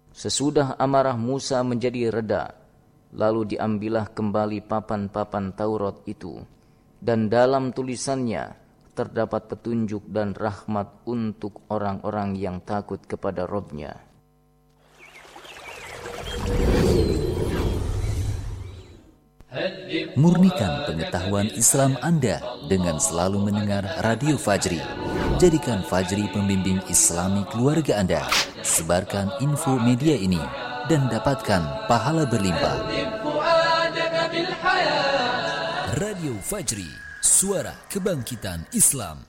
Sesudah amarah Musa menjadi reda, lalu diambillah kembali papan-papan Taurat itu, dan dalam tulisannya terdapat petunjuk dan rahmat untuk orang-orang yang takut kepada Rabb-Nya. Murnikan pengetahuan Islam Anda dengan selalu mendengar Radio Fajri. Jadikan Fajri pembimbing Islami keluarga Anda. Sebarkan info media ini dan dapatkan pahala berlimpah. Radio Fajri, suara kebangkitan Islam.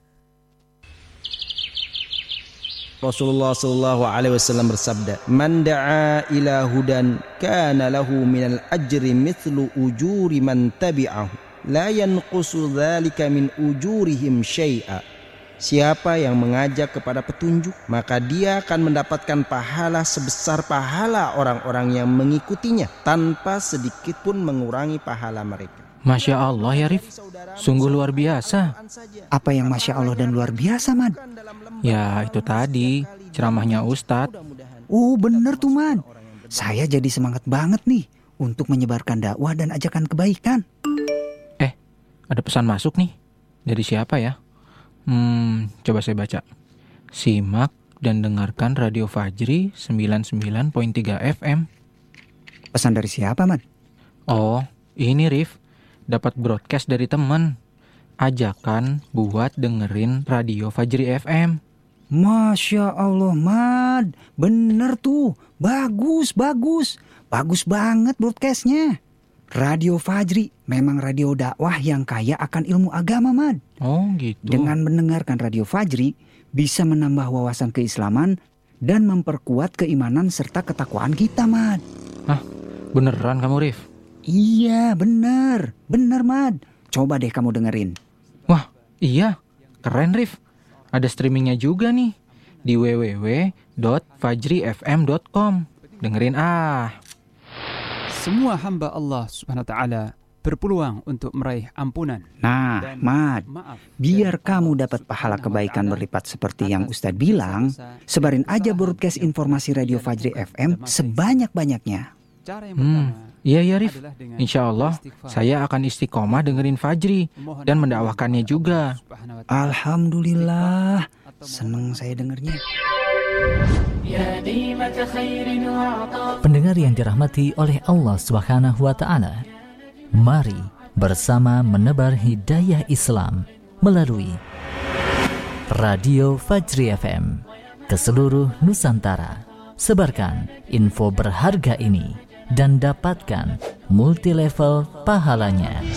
Rasulullah sallallahu alaihi wasallam bersabda, "Man da'a ila hudan kana lahu minal ajri mithlu ujuri man tabi'ahu, la yanqusu dzalika min ujurihim syai'a." Siapa yang mengajak kepada petunjuk, maka dia akan mendapatkan pahala sebesar pahala orang-orang yang mengikutinya, tanpa sedikit pun mengurangi pahala mereka. Masya Allah ya Rif, sungguh luar biasa. Apa yang Masya Allah dan luar biasa, Mad? Ya itu tadi, ceramahnya Ustadz. Oh bener tuh, Mad. Saya jadi semangat banget nih untuk menyebarkan dakwah dan ajakan kebaikan. Ada pesan masuk nih. Dari siapa ya? Coba saya baca. Simak dan dengarkan Radio Fajri 99.3 FM. Pesan dari siapa, Mad? Oh, ini Rif. Dapat broadcast dari teman. Ajakan buat dengerin Radio Fajri FM. Masya Allah, Mad. Bener tuh. Bagus. Bagus banget broadcastnya. Radio Fajri memang radio dakwah yang kaya akan ilmu agama, Mad. Oh gitu. Dengan mendengarkan Radio Fajri, bisa menambah wawasan keislaman dan memperkuat keimanan serta ketakwaan kita, Mad. Hah? Beneran kamu, Rif? Iya, bener, Mad. Coba deh kamu dengerin. Wah, iya. Keren, Rif. Ada streamingnya juga nih di www.fajrifm.com. Dengerin Semua hamba Allah Subhanahu wa taala berpeluang untuk meraih ampunan. Nah, Mad, biar kamu dapat pahala kebaikan berlipat seperti yang Ustadz bilang, sebarin aja broadcast informasi Radio Fajri FM sebanyak-banyaknya. Iya Rif. Insya Allah saya akan istiqomah dengerin Fajri dan mendakwahkannya juga. Alhamdulillah, seneng saya dengernya. Pendengar yang dirahmati oleh Allah Subhanahu wa Ta'ala, mari bersama menebar hidayah Islam melalui Radio Fajri FM ke seluruh Nusantara. Sebarkan info berharga ini dan dapatkan multi level pahalanya.